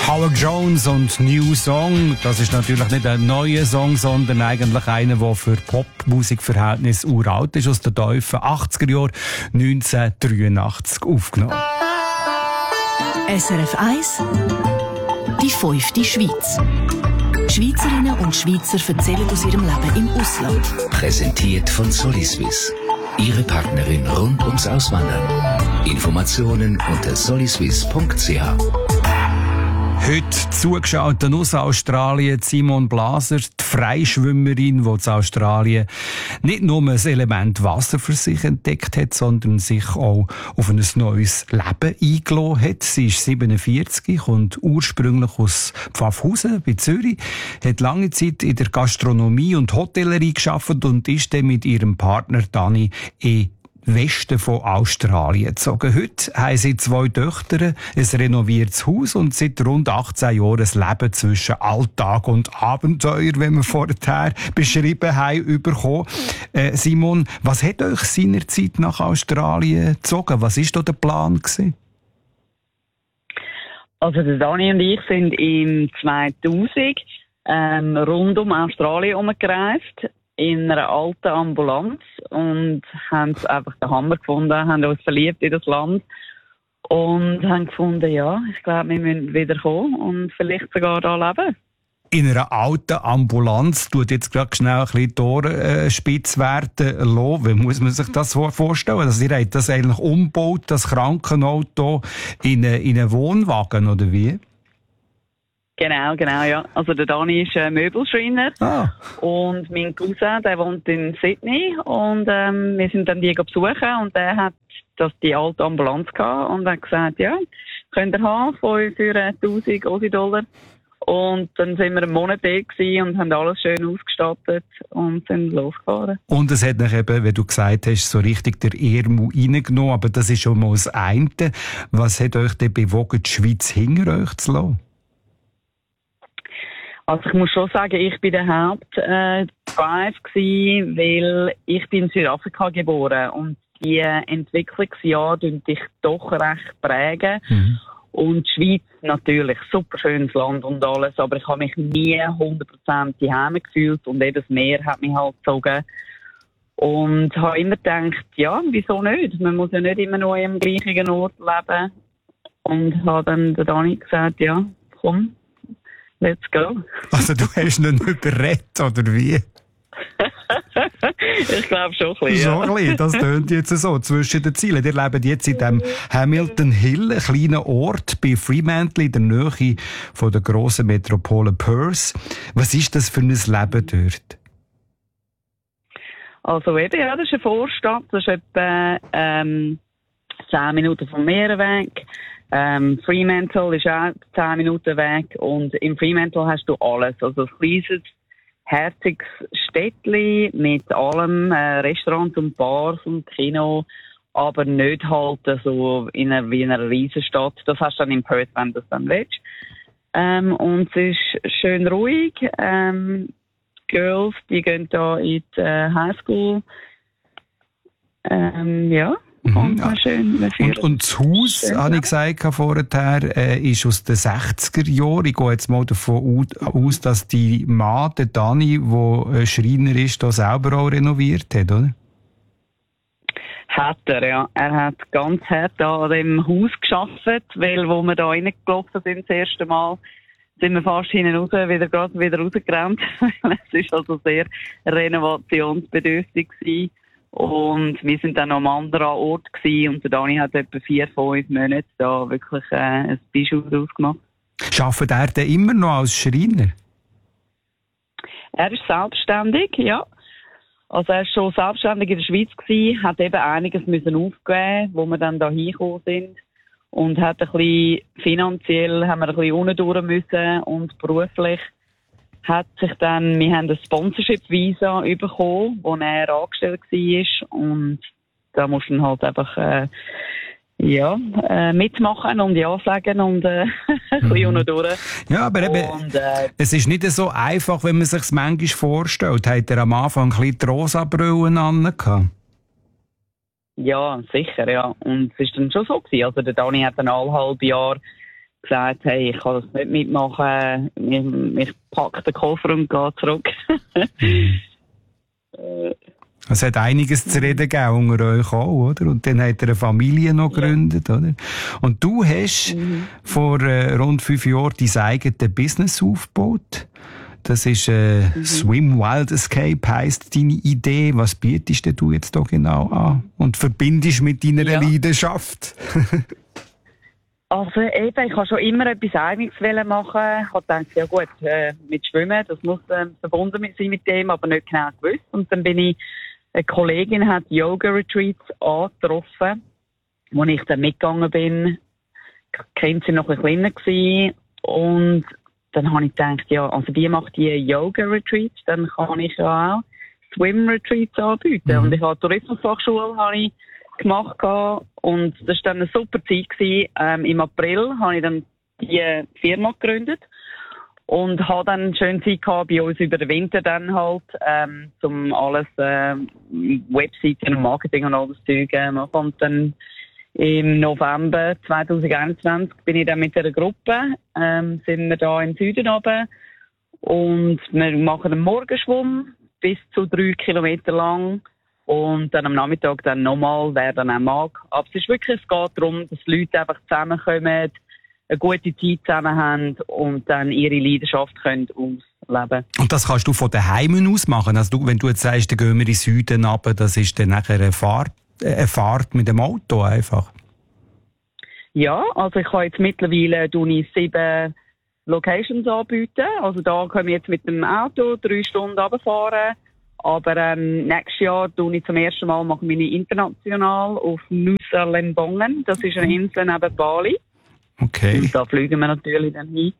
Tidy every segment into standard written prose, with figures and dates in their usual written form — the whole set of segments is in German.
Howard Jones und New Song, das ist natürlich nicht ein neuer Song, sondern eigentlich einer, der für Popmusikverhältnisse uralt ist, aus den tiefen 80er Jahren 1983 aufgenommen. SRF 1 Die 5. Schweiz. Schweizerinnen und Schweizer erzählen aus ihrem Leben im Ausland. Präsentiert von Soliswiss. Ihre Partnerin rund ums Auswandern. Informationen unter soliswiss.ch. Heute zugeschaltet aus Australien Simone Blaser, die Freischwimmerin, die in Australien nicht nur ein Element Wasser für sich entdeckt hat, sondern sich auch auf ein neues Leben eingelassen hat. Sie ist 47 und ursprünglich aus Pfaffhausen bei Zürich, hat lange Zeit in der Gastronomie und Hotellerie gearbeitet und ist dann mit ihrem Partner Dani Westen von Australien gezogen. Heute haben sie 2 Töchter, ein renoviertes Haus und seit rund 18 Jahren ein Leben zwischen Alltag und Abenteuer, wie wir vorher beschrieben haben, bekommen. Simon, was hat euch seinerzeit nach Australien gezogen? Was war da der Plan gewesen? Also der Dani und ich sind im 2000 rund um Australien herumgereist, in einer alten Ambulanz und haben einfach den Hammer gefunden, haben uns verliebt in das Land und haben gefunden, ja, ich glaube, wir müssen wieder kommen und vielleicht sogar da leben. In einer alten Ambulanz tut jetzt gerade schnell ein bisschen die Ohren spitz werden lassen. Wie muss man sich das vorstellen? Also ihr habt das eigentlich umgebaut, das Krankenauto, in einen Wohnwagen, oder wie? Genau, ja. Also der Dani ist Möbelschreiner und mein Cousin, der wohnt in Sydney und wir sind dann die besuchen und der hat die alte Ambulanz gehabt und hat gesagt, ja, könnt ihr haben für 1'000 Aussie-Dollar. Und dann sind wir einen Monat da gewesen und haben alles schön ausgestattet und sind losgefahren. Und es hat nach eben, wie du gesagt hast, so richtig der Ärmel reingenommen, aber das ist schon mal das eine. Was hat euch denn bewogen, die Schweiz hinter euch zu lassen? Also ich muss schon sagen, ich bin der Hauptdrive gewesen, weil ich bin in Südafrika geboren und die Entwicklungsjahre prägen dich doch recht prägen. Mhm. Und die Schweiz natürlich, super schönes Land und alles, aber ich habe mich nie 100% daheim gefühlt und das Meer hat mich halt gezogen. Und habe immer gedacht, ja, wieso nicht? Man muss ja nicht immer nur am gleichen Ort leben. Und habe dann der Dani gesagt, ja, komm. Let's go. Also du hast ihn nicht überredet, oder wie? Ich glaube schon ein bisschen, Schon ein bisschen, das tönt jetzt so, zwischen den Zielen. Ihr lebt jetzt in dem Hamilton Hill, einem kleinen Ort bei Fremantle, in der Nähe von der grossen Metropole Perth. Was ist das für ein Leben dort? Also eben, ja, das ist eine Vorstadt, das ist etwa 10 Minuten vom Meer weg. Fremantle ist auch 10 Minuten weg und im Fremantle hast du alles. Also ein kleines, herziges Städtchen mit allem, Restaurants und Bars und Kino, aber nicht halt so wie in einer Riesenstadt. Das hast du dann in Perth, wenn du das dann willst. Und es ist schön ruhig. Girls, die gehen da in die Highschool. Ja. Und, und das Haus, habe ich gesagt vorher, ist aus den 60er Jahren. Ich gehe jetzt mal davon aus, dass die Mann, der Dani, der Schreiner ist, da selber auch renoviert hat, oder? Hat er, ja. Er hat ganz hart an dem Haus gearbeitet, weil, wo wir da reingelaufen sind, das erste Mal, sind wir fast hinten raus, wieder rausgerannt. Es ist also sehr renovationsbedürftig gewesen. Und wir sind dann am anderen Ort gewesen und der Dani hat etwa 4-5 Monate da wirklich ein Bijou draus gemacht. Arbeitet er denn immer noch als Schreiner? Er ist selbstständig, ja. Also er ist schon selbstständig in der Schweiz gewesen, hat eben einiges müssen aufgeben, wo wir dann da hingekommen sind. Und hat ein bisschen finanziell, haben wir ein bisschen unten durch müssen und beruflich hat sich dann, wir haben ein Sponsorship-Visa bekommen, wo er angestellt war und da musst du dann halt einfach mitmachen und Ja sagen und ein bisschen unten durch. Ja, aber eben, es ist nicht so einfach, wenn man sich es manchmal vorstellt. Hat er am Anfang ein bisschen die Rosa-Brillen angehabt? Ja, sicher, ja. Und es ist dann schon so gewesen. Also der Dani hat dann alle halbe Jahr gesagt, hey, ich kann das nicht mitmachen, ich packe den Koffer und gehe zurück. Es hat einiges zu reden gegeben unter euch auch, oder? Und dann hat er eine Familie noch gegründet, oder? Und du hast vor rund 5 Jahren dein eigenes Business aufgebaut. Das ist Swim Wild Escape, heisst deine Idee. Was bietest du jetzt da genau an? Und verbindest mit deiner Leidenschaft? Also eben, ich habe schon immer etwas Eigenes machen. Ich habe gedacht, ja gut, mit Schwimmen, das muss verbunden sein mit dem, aber nicht genau gewusst. Und dann bin ich, eine Kollegin hat Yoga-Retreats angetroffen, wo ich dann mitgegangen bin. Kind sie noch ein bisschen kleiner gewesen. Und dann habe ich gedacht, ja, also die macht die Yoga-Retreats, dann kann ich ja auch Swim-Retreats anbieten. Und ich habe Tourismusfachschule gemacht und das war dann eine super Zeit gewesen. Im April habe ich dann die Firma gegründet und habe dann eine schöne Zeit gehabt bei uns über den Winter dann halt, zum alles, Webseiten und Marketing und all das Zeug machen. Und dann im November 2021 bin ich dann mit einer Gruppe, sind wir da im Süden runter und wir machen einen Morgenschwumm bis zu 3 Kilometer lang und dann am Nachmittag dann nochmal, wer dann auch mag. Aber es geht darum, dass Leute einfach zusammenkommen, eine gute Zeit zusammen haben und dann ihre Leidenschaft können ausleben. Und das kannst du von daheim aus machen? Also wenn du jetzt sagst, dann gehen wir in den Süden runter, das ist dann nachher eine Fahrt mit dem Auto einfach? Ja, also ich kann jetzt mittlerweile 7 Locations anbieten. Also da können wir jetzt mit dem Auto 3 Stunden runterfahren. Aber nächstes Jahr mache ich zum ersten Mal meine international auf Nusa Lembongan. Das ist eine Insel neben Bali. Okay. Und da fliegen wir natürlich dann hin.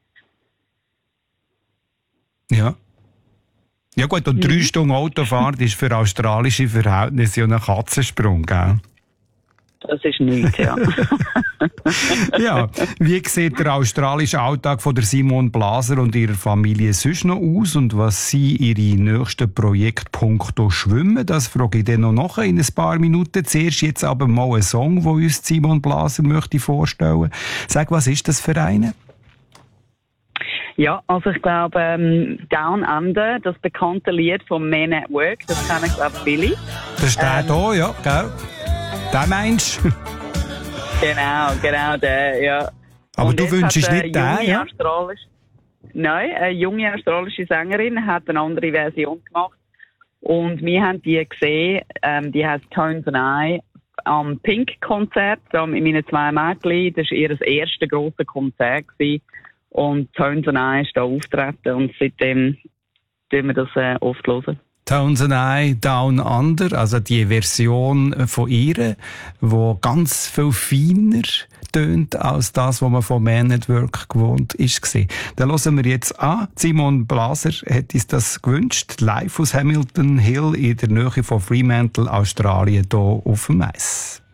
Ja. Ja gut, und 3 Stunden Autofahrt ist für australische Verhältnisse ein Katzensprung, gell? Das ist nichts, ja. Ja, wie sieht der australische Alltag von der Simone Blaser und ihrer Familie sonst noch aus und was sind ihre nächsten Projekte punkto Schwimmen? Das frage ich dann noch nachher in ein paar Minuten. Zuerst jetzt aber mal einen Song, den uns Simone Blaser möchte vorstellen. Sag, was ist das für einen? Ja, also ich glaube, Down Under, das bekannte Lied vom Men at Work, das kennen ich glaube viele. Das steht hier, ja, gell? Den meinst du? Genau, der, ja. Aber und du wünschst nicht den, ja? Nein, eine junge australische Sängerin hat eine andere Version gemacht. Und wir haben die gesehen, die heißt Tones and I, am Pink-Konzert, mit meinen 2 Mädchen. Das war ihr erstes grosses Konzert gewesen. Und Tones and I ist da auftreten und seitdem tun wir das oft hören. Tones and I, Down Under, also die Version von ihr, die ganz viel feiner tönt als das, was man von Man at Work gewohnt ist. Dann hören wir jetzt an. Simone Blaser hat uns das gewünscht, live aus Hamilton Hill in der Nähe von Fremantle, Australien, hier auf dem Eis.